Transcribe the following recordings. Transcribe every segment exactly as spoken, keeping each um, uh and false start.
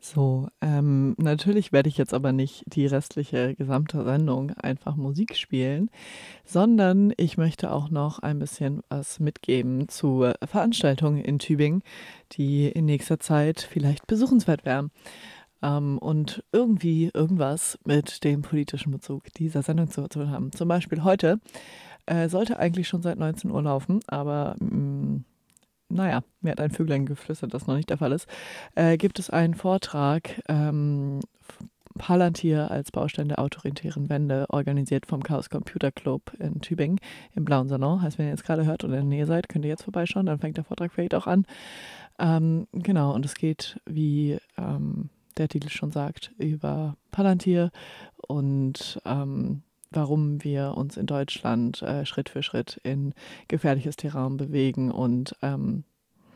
So, ähm, natürlich werde ich jetzt aber nicht die restliche gesamte Sendung einfach Musik spielen, sondern ich möchte auch noch ein bisschen was mitgeben zu äh, Veranstaltungen in Tübingen, die in nächster Zeit vielleicht besuchenswert wären. Ähm, und irgendwie irgendwas mit dem politischen Bezug dieser Sendung zu tun haben. Zum Beispiel heute äh, sollte eigentlich schon seit neunzehn Uhr laufen, aber mh, naja, mir hat ein Vöglein geflüstert, dass noch nicht der Fall ist, äh, gibt es einen Vortrag, ähm, Palantir als Baustein der autoritären Wende, organisiert vom Chaos Computer Club in Tübingen im Blauen Salon. Heißt, wenn ihr jetzt gerade hört oder in der Nähe seid, könnt ihr jetzt vorbeischauen, dann fängt der Vortrag vielleicht auch an. Ähm, genau, und es geht, wie ähm, der Titel schon sagt, über Palantir und ähm, warum wir uns in Deutschland äh, Schritt für Schritt in gefährliches Terrain bewegen und ähm,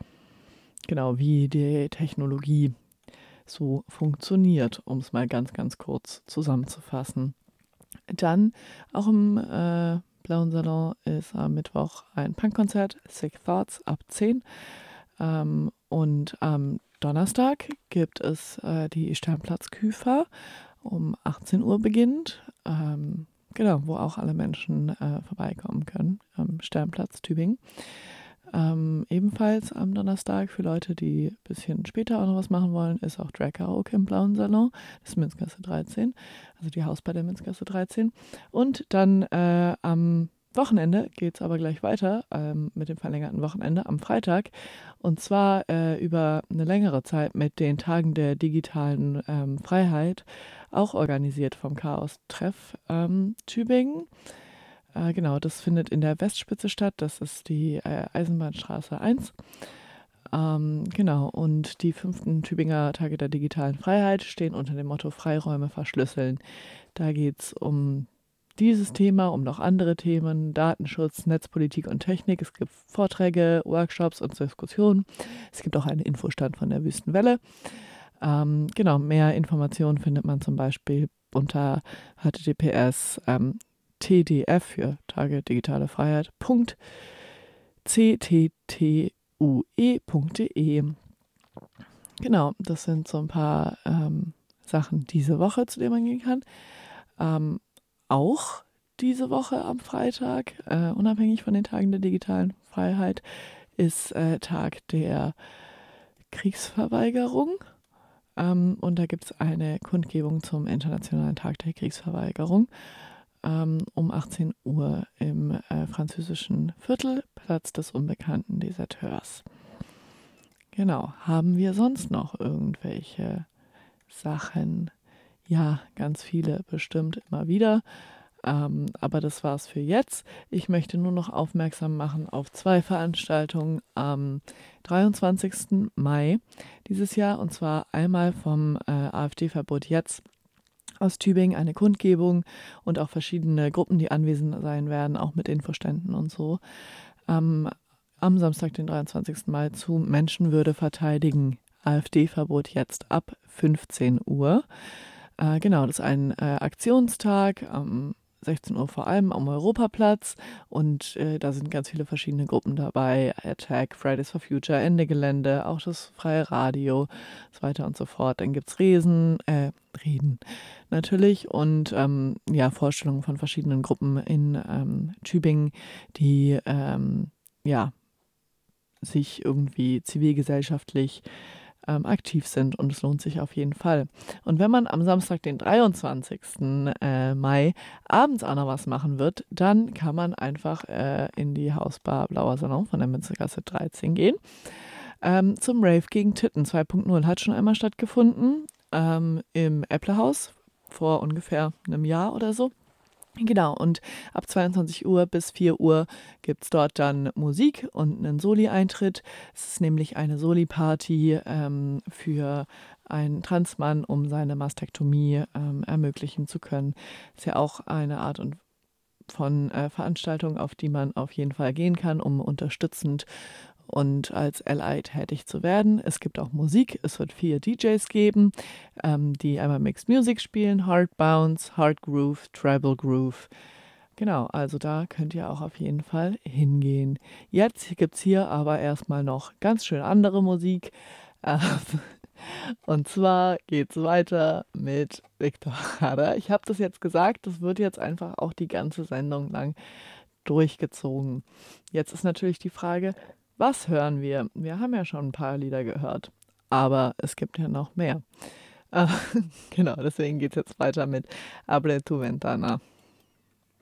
genau, wie die Technologie so funktioniert, um es mal ganz, ganz kurz zusammenzufassen. Dann auch im äh, Blauen Salon ist am Mittwoch ein Punkkonzert, Sick Thoughts, ab zehn. Ähm, und am Donnerstag gibt es äh, die Sternplatz-Küfer um achtzehn Uhr beginnt. Ähm, genau, wo auch alle Menschen äh, vorbeikommen können, am Sternplatz Tübingen. Ähm, ebenfalls am Donnerstag für Leute, die ein bisschen später auch noch was machen wollen, ist auch Drag Karaoke im Blauen Salon. Das ist Münzgasse dreizehn, also die Hausbar der Münzgasse dreizehn. Und dann äh, am Wochenende geht es aber gleich weiter ähm, mit dem verlängerten Wochenende am Freitag. Und zwar äh, über eine längere Zeit mit den Tagen der digitalen ähm, Freiheit, auch organisiert vom Chaos-Treff ähm, Tübingen. Äh, genau, das findet in der Westspitze statt. Das ist die äh, Eisenbahnstraße eins. Ähm, genau, und die fünften Tübinger Tage der digitalen Freiheit stehen unter dem Motto Freiräume verschlüsseln. Da geht es um dieses Thema, um noch andere Themen, Datenschutz, Netzpolitik und Technik. Es gibt Vorträge, Workshops und Diskussionen. Es gibt auch einen Infostand von der Wüstenwelle. Ähm, genau, mehr Informationen findet man zum Beispiel unter H T T P S ähm, T D F für Tage digitale Freiheit. C T T U E punkt de. Genau, das sind so ein paar ähm, Sachen diese Woche, zu denen man gehen kann. Ähm, auch diese Woche am Freitag, äh, unabhängig von den Tagen der digitalen Freiheit, ist äh, Tag der Kriegsverweigerung. Ähm, und da gibt es eine Kundgebung zum Internationalen Tag der Kriegsverweigerung ähm, um achtzehn Uhr im äh, französischen Viertel, Platz des unbekannten Deserteurs. Genau, haben wir sonst noch irgendwelche Sachen? Ja, ganz viele bestimmt immer wieder. Ähm, aber das war's für jetzt. Ich möchte nur noch aufmerksam machen auf zwei Veranstaltungen am dreiundzwanzigsten Mai dieses Jahr. Und zwar einmal vom äh, AfD-Verbot jetzt aus Tübingen eine Kundgebung und auch verschiedene Gruppen, die anwesend sein werden, auch mit Infoständen und so. Ähm, am Samstag, den dreiundzwanzigsten Mai zu Menschenwürde verteidigen. AfD-Verbot jetzt ab fünfzehn Uhr. Äh, genau, das ist ein äh, Aktionstag am sechzehn Uhr vor allem am Europaplatz und äh, da sind ganz viele verschiedene Gruppen dabei. Attack, Fridays for Future, Ende Gelände, auch das Freie Radio, so weiter und so fort. Dann gibt es Resen, äh, Reden natürlich und ähm, ja, Vorstellungen von verschiedenen Gruppen in ähm, Tübingen, die ähm, ja, sich irgendwie zivilgesellschaftlich ähm, aktiv sind und es lohnt sich auf jeden Fall. Und wenn man am Samstag, den dreiundzwanzigsten Äh, Mai abends auch noch was machen wird, dann kann man einfach äh, in die Hausbar Blauer Salon von der Münzgasse dreizehn gehen. Ähm, zum Rave gegen Titten zwei Punkt null hat schon einmal stattgefunden ähm, im Äpplehaus vor ungefähr einem Jahr oder so. Genau, und ab zweiundzwanzig Uhr bis vier Uhr gibt es dort dann Musik und einen Soli-Eintritt. Es ist nämlich eine Soli-Party ähm, für einen Transmann, um seine Mastektomie ähm, ermöglichen zu können. Ist ja auch eine Art und von äh, Veranstaltung, auf die man auf jeden Fall gehen kann, um unterstützend und als Ally tätig zu werden. Es gibt auch Musik, es wird vier D Js geben, ähm, die einmal Mixed Music spielen, Hard Bounce, Hard Groove, Tribal Groove. Genau, also da könnt ihr auch auf jeden Fall hingehen. Jetzt gibt es hier aber erstmal noch ganz schön andere Musik. Äh, Und zwar geht's weiter mit Victor Jara. Ich habe das jetzt gesagt, das wird jetzt einfach auch die ganze Sendung lang durchgezogen. Jetzt ist natürlich die Frage, was hören wir? Wir haben ja schon ein paar Lieder gehört, aber es gibt ja noch mehr. Äh, genau, deswegen geht's jetzt weiter mit Abre tu ventana.